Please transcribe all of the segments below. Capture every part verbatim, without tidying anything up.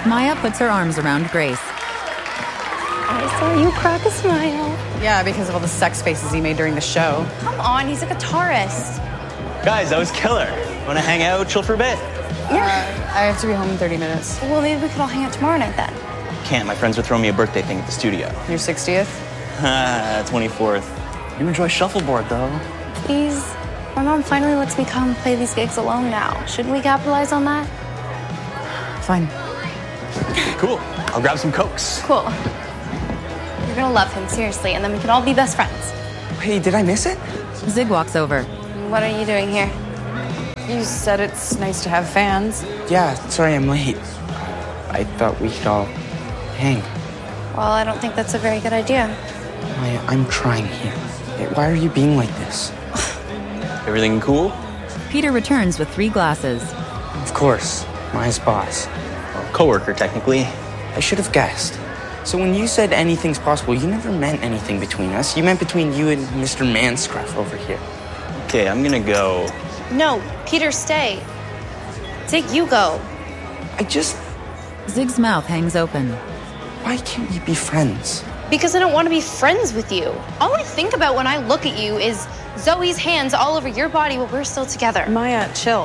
Maya puts her arms around Grace. I saw you crack a smile. Yeah, because of all the sex faces he made during the show. Come on, he's a guitarist. Guys, that was killer. Wanna hang out, chill for a bit? Yeah. Uh, I have to be home in thirty minutes. Well, maybe we could all hang out tomorrow night then. Can't, my friends are throwing me a birthday thing at the studio. Your sixtieth? Ah, twenty-fourth. You enjoy shuffleboard, though. Please. My mom finally lets me come play these gigs alone now. Shouldn't we capitalize on that? Fine. Cool. I'll grab some Cokes. Cool. You're gonna love him, seriously, and then we can all be best friends. Hey, did I miss it? Zig walks over. What are you doing here? You said it's nice to have fans. Yeah, sorry I'm late. I thought we could all hang. Well, I don't think that's a very good idea. Maya, I'm trying here. Hey, why are you being like this? Everything cool? Peter returns with three glasses. Of course. Maya's boss. Well, coworker, technically. I should have guessed. So when you said anything's possible, you never meant anything between us. You meant between you and Mister Manscruff over here. Okay, I'm gonna go. No, Peter, stay. Zig, you go. I just... Zig's mouth hangs open. Why can't we be friends? Because I don't want to be friends with you. All I think about when I look at you is Zoe's hands all over your body while we're still together. Maya, chill.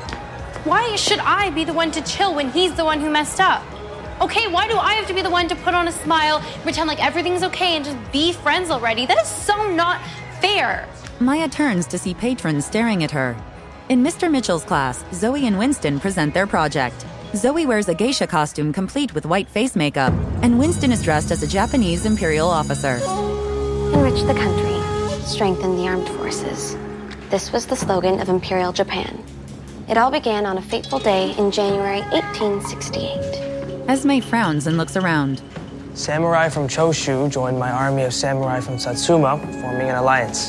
Why should I be the one to chill when he's the one who messed up? Okay, why do I have to be the one to put on a smile, pretend like everything's okay, and just be friends already? That is so not fair. Maya turns to see patrons staring at her. In Mister Mitchell's class, Zoe and Winston present their project. Zoe wears a geisha costume complete with white face makeup, and Winston is dressed as a Japanese imperial officer. Enrich the country, strengthen the armed forces. This was the slogan of Imperial Japan. It all began on a fateful day in January eighteen sixty-eight. Esme frowns and looks around. Samurai from Choshu joined my army of samurai from Satsuma, forming an alliance.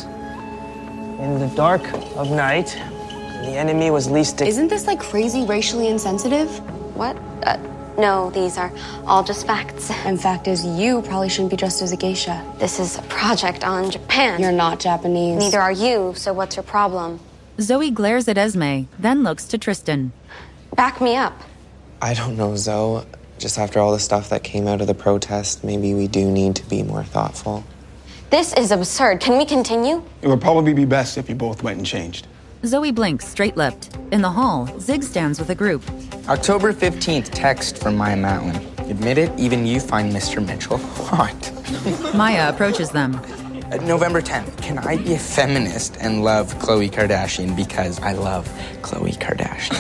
In the dark of night, the enemy was least... Isn't this like crazy racially insensitive? What? Uh, no, these are all just facts. And fact is, you probably shouldn't be dressed as a geisha. This is a project on Japan. You're not Japanese. Neither are you, so what's your problem? Zoe glares at Esme, then looks to Tristan. Back me up. I don't know, Zoe. Just after all the stuff that came out of the protest, maybe we do need to be more thoughtful. This is absurd. Can we continue? It would probably be best if you both went and changed. Zoe blinks, straight-lipped. In the hall, Zig stands with a group. October fifteenth, text from Maya Matlin. Admit it, even you find Mister Mitchell hot. Maya approaches them. Uh, November tenth, can I be a feminist and love Khloe Kardashian because I love Khloe Kardashian?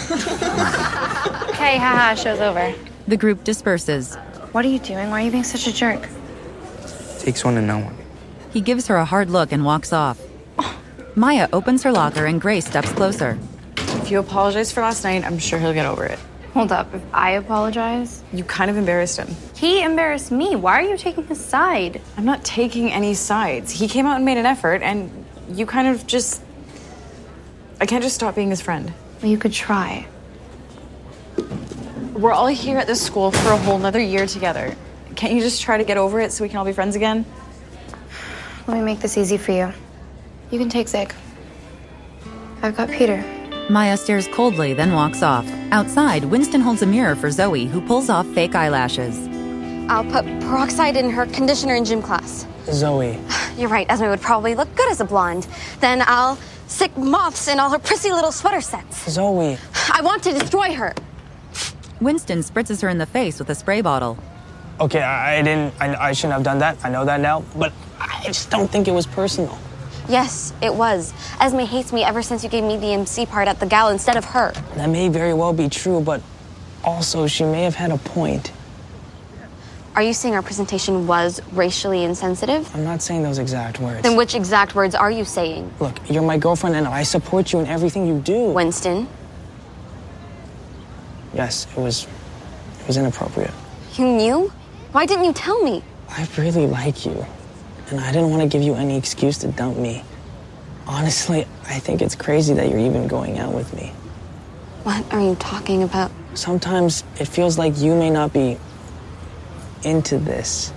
Okay, haha, show's over. The group disperses. What are you doing? Why are you being such a jerk? Takes one to know one. He gives her a hard look and walks off. Maya opens her locker and Grace steps closer. If you apologize for last night, I'm sure he'll get over it. Hold up, if I apologize? You kind of embarrassed him. He embarrassed me. Why are you taking his side? I'm not taking any sides. He came out and made an effort, and you kind of just... I can't just stop being his friend. Well, you could try. We're all here at this school for a whole nother year together. Can't you just try to get over it so we can all be friends again? Let me make this easy for you. You can take Zig. I've got Peter. Maya stares coldly, then walks off. Outside, Winston holds a mirror for Zoe, who pulls off fake eyelashes. I'll put peroxide in her conditioner in gym class. Zoe. You're right, Esme would probably look good as a blonde. Then I'll stick moths in all her prissy little sweater sets. Zoe. I want to destroy her. Winston spritzes her in the face with a spray bottle. Okay, I, I didn't... I, I shouldn't have done that. I know that now. But I just don't think it was personal. Yes, it was. Esme hates me ever since you gave me the M C part at the gala instead of her. That may very well be true, but also she may have had a point. Are you saying our presentation was racially insensitive? I'm not saying those exact words. Then which exact words are you saying? Look, you're my girlfriend and I support you in everything you do. Winston? Yes, it was... it was inappropriate. You knew? Why didn't you tell me? I really like you. And I didn't want to give you any excuse to dump me. Honestly, I think it's crazy that you're even going out with me. What are you talking about? Sometimes it feels like you may not be into this.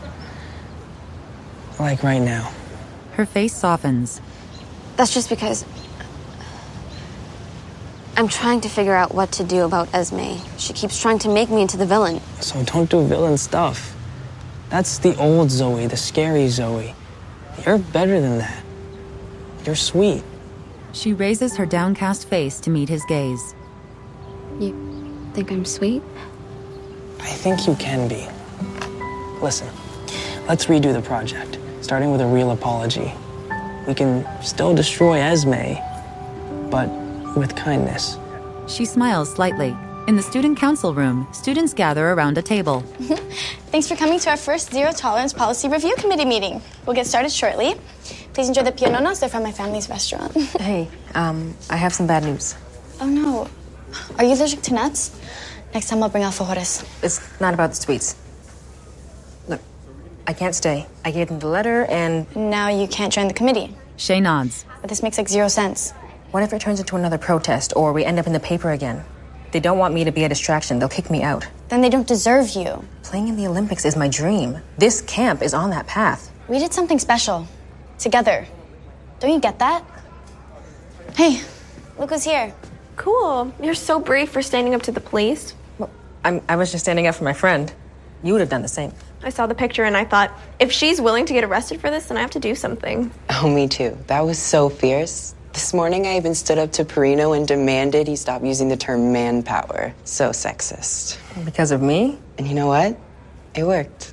Like right now. Her face softens. That's just because I'm trying to figure out what to do about Esme. She keeps trying to make me into the villain. So don't do villain stuff. That's the old Zoe, the scary Zoe. You're better than that. You're sweet. She raises her downcast face to meet his gaze. You think I'm sweet? I think you can be. Listen, let's redo the project, starting with a real apology. We can still destroy Esme, but with kindness. She smiles slightly. In the student council room, students gather around a table. Thanks for coming to our first Zero Tolerance Policy Review Committee meeting. We'll get started shortly. Please enjoy the piononos. They're from my family's restaurant. Hey, um, I have some bad news. Oh, no. Are you allergic to nuts? Next time I'll bring alfajores. It's not about the sweets. Look, I can't stay. I gave them the letter and... Now you can't join the committee. Shay nods. But this makes like zero sense. What if it turns into another protest or we end up in the paper again? They don't want me to be a distraction. They'll kick me out. Then they don't deserve you. Playing in the Olympics is my dream. This camp is on that path. We did something special. Together. Don't you get that? Hey, look who's here. Cool. You're so brave for standing up to the police. Well, I'm, I was just standing up for my friend. You would have done the same. I saw the picture and I thought, if she's willing to get arrested for this, then I have to do something. Oh, me too. That was so fierce. This morning, I even stood up to Perino and demanded he stop using the term manpower. So sexist. Because of me? And you know what? It worked.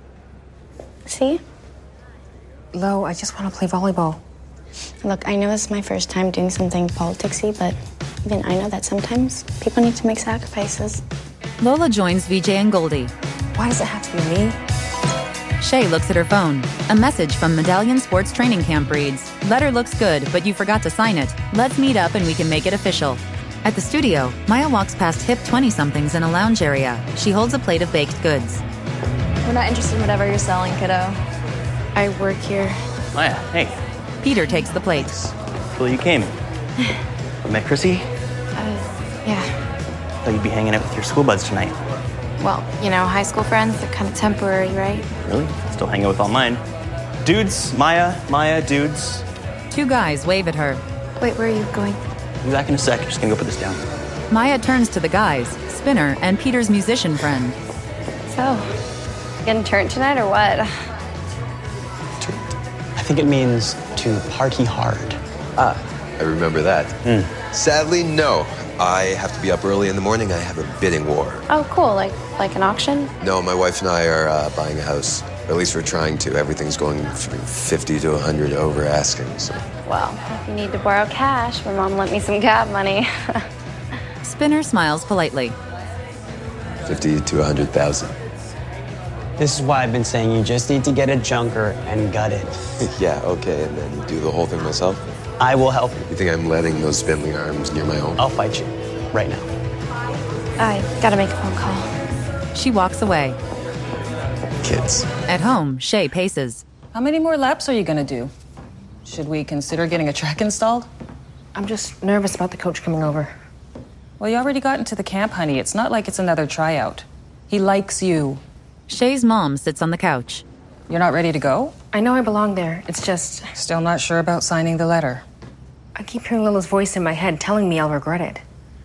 See? Lo, I just want to play volleyball. Look, I know this is my first time doing something politicsy, but even I know that sometimes people need to make sacrifices. Lola joins Vijay and Goldie. Why does it have to be me? Shay looks at her phone. A message from Medallion Sports Training Camp reads, "Letter looks good, but you forgot to sign it. Let's meet up and we can make it official." At the studio, Maya walks past hip twenty-somethings in a lounge area. She holds a plate of baked goods. We're not interested in whatever you're selling, kiddo. I work here. Maya, hey. Peter takes the plate. Well, you came. Met Chrissy? Uh, yeah. Thought you'd be hanging out with your school buds tonight. Well, you know, high school friends, they're kind of temporary, right? Really? Still hanging out with all mine. Dudes, Maya, Maya, dudes. Two guys wave at her. Wait, where are you going? I'll be back in a sec. Just gonna go put this down. Maya turns to the guys, Spinner and Peter's musician friend. So, getting turned tonight or what? I think it means to party hard. Ah, I remember that. Mm. Sadly, no. I have to be up early in the morning. I have a bidding war. Oh, cool. Like like an auction? No, my wife and I are uh, buying a house. Or at least we're trying to. Everything's going from fifty to one hundred over asking, so. Well, if you need to borrow cash, my mom lent me some cab money. Spinner smiles politely. fifty to one hundred thousand. This is why I've been saying you just need to get a junker and gut it. Yeah, okay, and then do the whole thing myself? I will help you. You think I'm letting those spindly arms near my home? I'll fight you. Right now. I gotta make a phone call. She walks away. Kids. At home, Shay paces. How many more laps are you gonna do? Should we consider getting a track installed? I'm just nervous about the coach coming over. Well, you already got into the camp, honey. It's not like it's another tryout. He likes you. Shay's mom sits on the couch. You're not ready to go? I know I belong there. It's just... Still not sure about signing the letter. I keep hearing Lila's voice in my head telling me I'll regret it.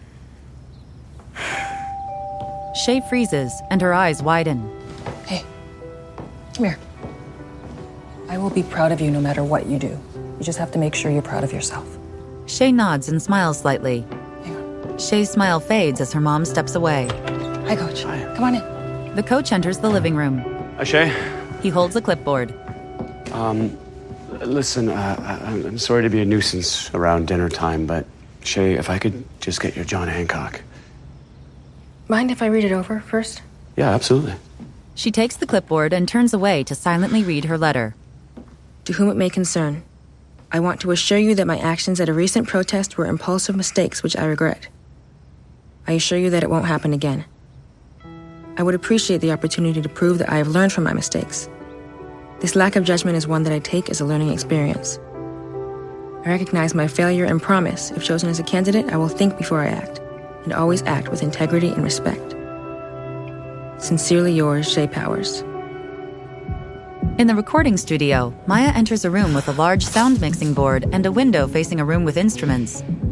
Shay freezes, and her eyes widen. Hey, come here. I will be proud of you no matter what you do. You just have to make sure you're proud of yourself. Shay nods and smiles slightly. Hang on. Shay's smile fades as her mom steps away. Hi, Coach. Hi. Come on in. The coach enters the living room. Hi, Shay. He holds a clipboard. Um, listen, uh, I- I'm sorry to be a nuisance around dinner time, but Shay, if I could just get your John Hancock. Mind if I read it over first? Yeah, absolutely. She takes the clipboard and turns away to silently read her letter. To whom it may concern, I want to assure you that my actions at a recent protest were impulsive mistakes which I regret. I assure you that it won't happen again. I would appreciate the opportunity to prove that I have learned from my mistakes. This lack of judgment is one that I take as a learning experience. I recognize my failure and promise, if chosen as a candidate, I will think before I act, and always act with integrity and respect. Sincerely yours, Shay Powers. In the recording studio, Maya enters a room with a large sound mixing board and a window facing a room with instruments.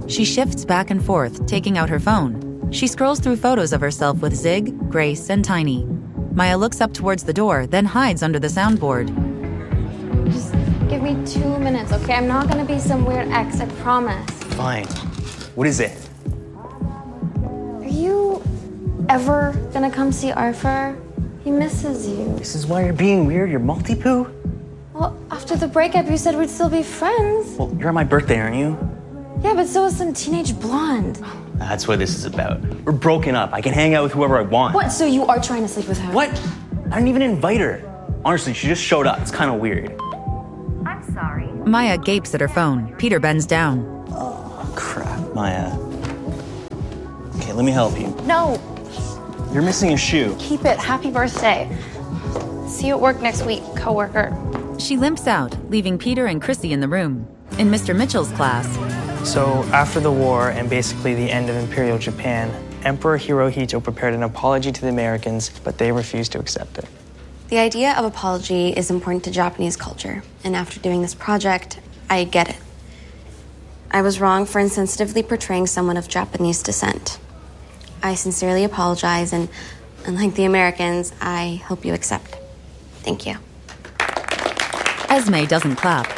She shifts back and forth, taking out her phone. She scrolls through photos of herself with Zig, Grace, and Tiny. Maya looks up towards the door, then hides under the soundboard. Just give me two minutes, okay? I'm not gonna be some weird ex, I promise. Fine. What is it? Are you ever gonna come see Arthur? He misses you. This is why you're being weird? You're multi-poo? Well, after the breakup, you said we'd still be friends. Well, you're on my birthday, aren't you? Yeah, but so is some teenage blonde. That's what this is about. We're broken up. I can hang out with whoever I want. What? So you are trying to sleep with her? What? I didn't even invite her. Honestly, she just showed up. It's kind of weird. I'm sorry. Maya gapes at her phone. Peter bends down. Oh, crap. Maya. Okay, let me help you. No, You're missing a shoe. keep it. Happy birthday. See you at work next week, coworker. She limps out, leaving Peter and Chrissy in the room. In Mister Mitchell's class, So, after the war and basically the end of Imperial Japan, Emperor Hirohito prepared an apology to the Americans, but they refused to accept it. The idea of apology is important to Japanese culture, and after doing this project, I get it. I was wrong for insensitively portraying someone of Japanese descent. I sincerely apologize, and unlike the Americans, I hope you accept. Thank you. Esme doesn't clap.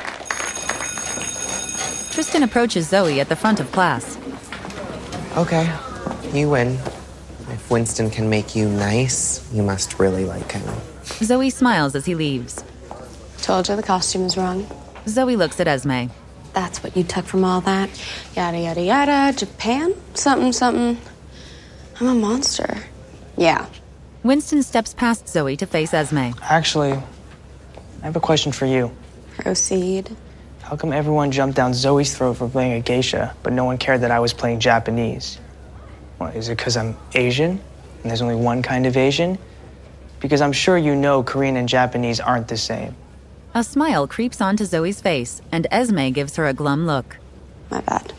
Tristan approaches Zoe at the front of class. Okay, you win. If Winston can make you nice, you must really like him. Zoe smiles as he leaves. Told you the costume was wrong. Zoe looks at Esme. That's what you took from all that? Yada, yada, yada. Japan? Something, something. I'm a monster. Yeah. Winston steps past Zoe to face Esme. Actually, I have a question for you. Proceed. How come everyone jumped down Zoe's throat for playing a geisha, but no one cared that I was playing Japanese? What, is it because I'm Asian, and there's only one kind of Asian? Because I'm sure you know Korean and Japanese aren't the same. A smile creeps onto Zoe's face, and Esme gives her a glum look. My bad.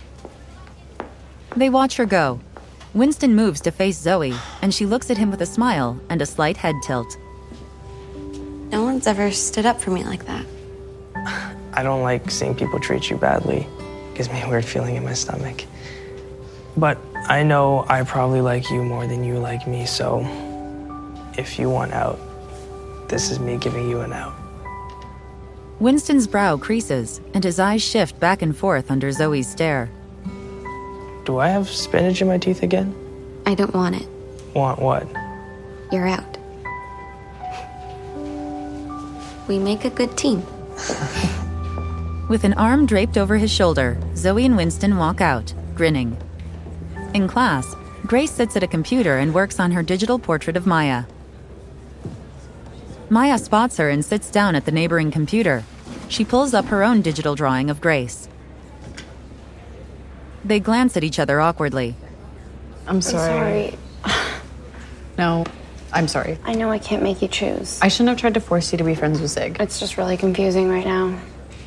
They watch her go. Winston moves to face Zoe, and she looks at him with a smile and a slight head tilt. No one's ever stood up for me like that. I don't like seeing people treat you badly. It gives me a weird feeling in my stomach. But I know I probably like you more than you like me, so if you want out, this is me giving you an out. Winston's brow creases, and his eyes shift back and forth under Zoe's stare. Do I have spinach in my teeth again? I don't want it. Want what? You're out. We make a good team. With an arm draped over his shoulder, Zoe and Winston walk out, grinning. In class, Grace sits at a computer and works on her digital portrait of Maya. Maya spots her and sits down at the neighboring computer. She pulls up her own digital drawing of Grace. They glance at each other awkwardly. I'm sorry. I'm sorry. No, I'm sorry. I know I can't make you choose. I shouldn't have tried to force you to be friends with Zig. It's just really confusing right now.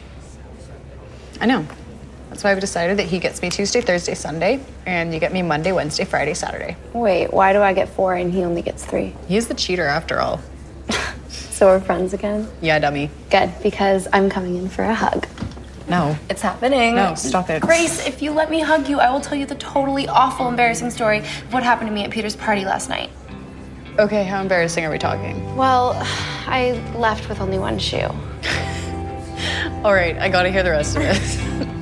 I know. That's why I've decided that he gets me Tuesday, Thursday, Sunday, and you get me Monday, Wednesday, Friday, Saturday. Wait, why do I get four and he only gets three? He's the cheater after all. So we're friends again? Yeah, dummy. Good, because I'm coming in for a hug. No. It's happening. No, stop it. Grace, if you let me hug you, I will tell you the totally awful, embarrassing story of what happened to me at Peter's party last night. Okay, how embarrassing are we talking? Well, I left with only one shoe. All right, I gotta hear the rest of it.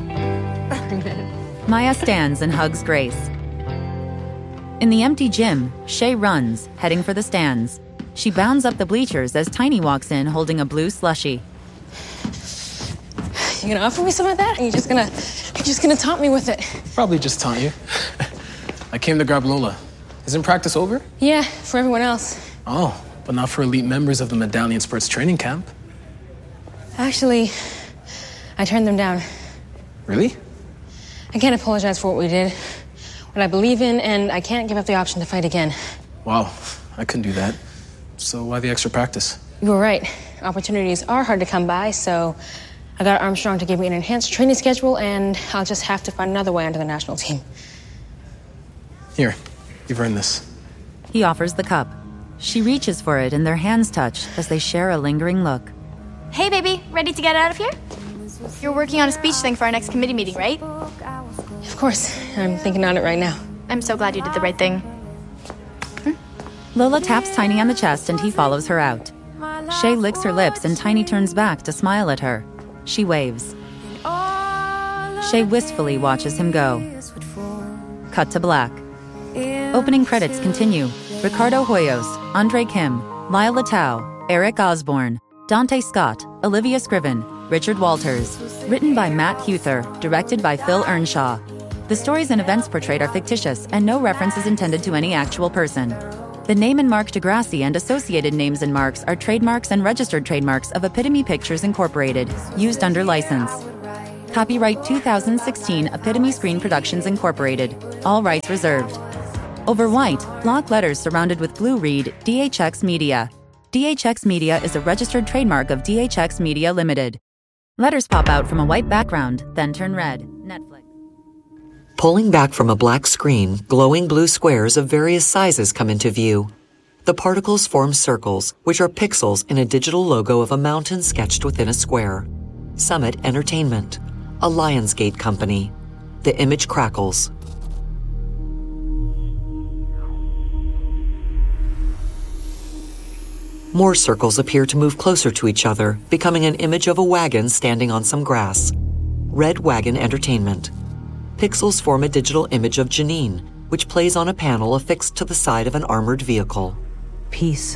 Maya stands and hugs Grace. In the empty gym, Shay runs, heading for the stands. She bounds up the bleachers as Tiny walks in holding a blue slushie. You gonna offer me some of that? Or you just gonna, you're just gonna taunt me with it? Probably just taunt you. I came to grab Lola. Isn't practice over? Yeah, for everyone else. Oh, but not for elite members of the Medallion Sports Training Camp. Actually, I turned them down. Really? I can't apologize for what we did, what I believe in, and I can't give up the option to fight again. Wow, I couldn't do that. So why the extra practice? You were right. Opportunities are hard to come by, so I got Armstrong to give me an enhanced training schedule, and I'll just have to find another way onto the national team. Here, you've earned this. He offers the cup. She reaches for it and their hands touch as they share a lingering look. Hey, baby, ready to get out of here? You're working on a speech thing for our next committee meeting, right? Of course. I'm thinking on it right now. I'm so glad you did the right thing. Lola taps Tiny on the chest and he follows her out. Shay licks her lips and Tiny turns back to smile at her. She waves. Shay wistfully watches him go. Cut to black. Opening credits continue. Ricardo Hoyos, Andre Kim, Lyle Latau, Eric Osborne, Dante Scott, Olivia Scriven, Richard Walters. Written by Matt Huther, directed by Phil Earnshaw. The stories and events portrayed are fictitious and no reference is intended to any actual person. The name and mark Degrassi and associated names and marks are trademarks and registered trademarks of Epitome Pictures Incorporated, used under license. Copyright two thousand sixteen Epitome Screen Productions Incorporated. All rights reserved. Over white, block letters surrounded with blue read D H X Media. D H X Media is a registered trademark of D H X Media Limited. Letters pop out from a white background, then turn red. Netflix. Pulling back from a black screen, glowing blue squares of various sizes come into view. The particles form circles, which are pixels in a digital logo of a mountain sketched within a square. Summit Entertainment, a Lionsgate company. The image crackles. More circles appear to move closer to each other, becoming an image of a wagon standing on some grass. Red Wagon Entertainment. Pixels form a digital image of Janine, which plays on a panel affixed to the side of an armored vehicle. Peace.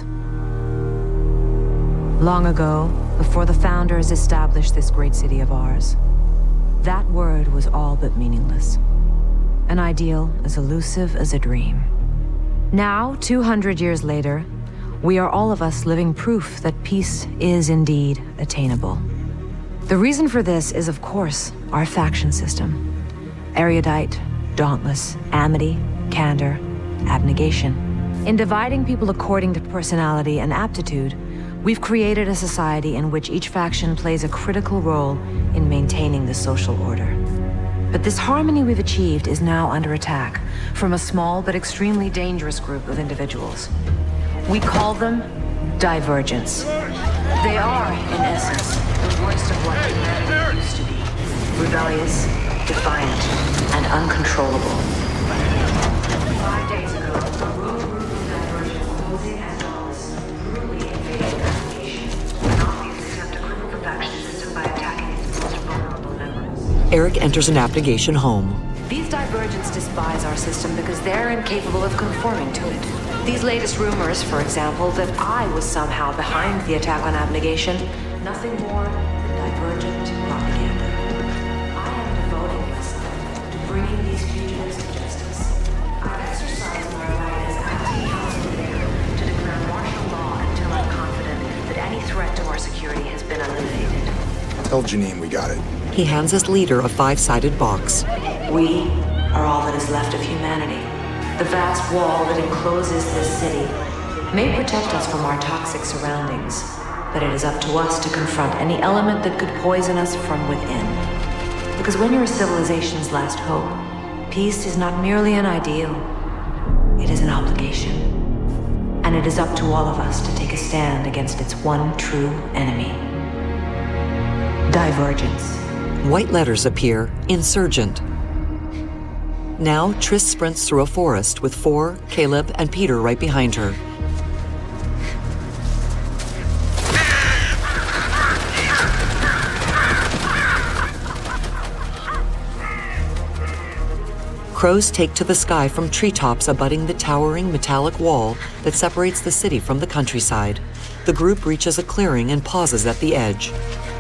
Long ago, before the founders established this great city of ours, that word was all but meaningless. An ideal as elusive as a dream. Now, two hundred years later, we are all of us living proof that peace is indeed attainable. The reason for this is, of course, our faction system. Erudite, dauntless, amity, candor, abnegation. In dividing people according to personality and aptitude, we've created a society in which each faction plays a critical role in maintaining the social order. But this harmony we've achieved is now under attack from a small but extremely dangerous group of individuals. We call them Divergents. They are, in essence, the worst of what humanity used to be. Rebellious, defiant, and uncontrollable. Five days ago, a rogue group of Divergents posing as Dallas brutally invaded Navigation. Nazis attempt to cripple the faction system by attacking its most vulnerable members. Eric enters an abnegation home. These Divergents despise our system because they're incapable of conforming to it. These latest rumors, for example, that I was somehow behind the attack on Abnegation, nothing more than divergent propaganda. I am devoting myself to bringing these fugitives to justice. I've exercised my right as acting counsel there to declare martial law until I'm confident that any threat to our security has been eliminated. Tell Janine we got it. He hands us leader a five-sided box. We are all that is left of humanity. The vast wall that encloses this city may protect us from our toxic surroundings, but it is up to us to confront any element that could poison us from within. Because when you're a civilization's last hope, peace is not merely an ideal, it is an obligation. And it is up to all of us to take a stand against its one true enemy. Divergence. White letters appear, Insurgent. Now, Triss sprints through a forest with Four, Caleb, and Peter right behind her. Crows take to the sky from treetops abutting the towering metallic wall that separates the city from the countryside. The group reaches a clearing and pauses at the edge.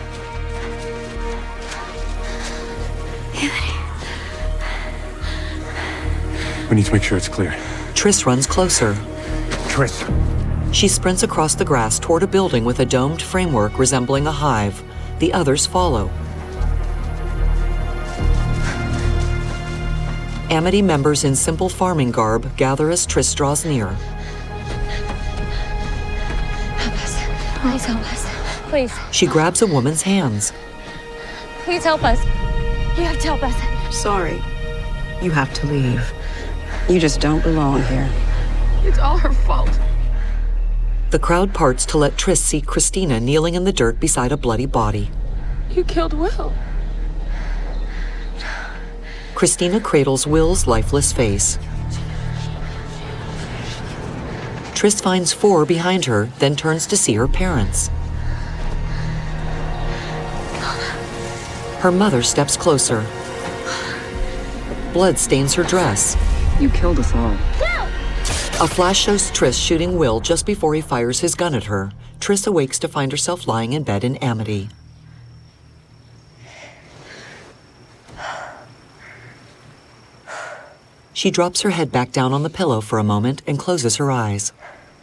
We need to make sure it's clear. Triss runs closer. Triss. She sprints across the grass toward a building with a domed framework resembling a hive. The others follow. Amity members in simple farming garb gather as Triss draws near. Help us. Please help us. Please. She grabs a woman's hands. Please help us. You have to help us. Sorry. You have to leave. You just don't belong here. It's all her fault. The crowd parts to let Triss see Christina kneeling in the dirt beside a bloody body. You killed Will. Christina cradles Will's lifeless face. Tris finds four behind her, then turns to see her parents. Her mother steps closer. Blood stains her dress. You killed us all. A flash shows Tris shooting Will just before he fires his gun at her. Tris awakes to find herself lying in bed in Amity. She drops her head back down on the pillow for a moment and closes her eyes.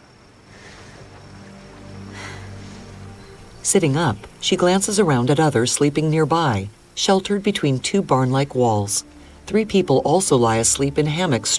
Sitting up, she glances around at others sleeping nearby, sheltered between two barn-like walls. Three people also lie asleep in hammocks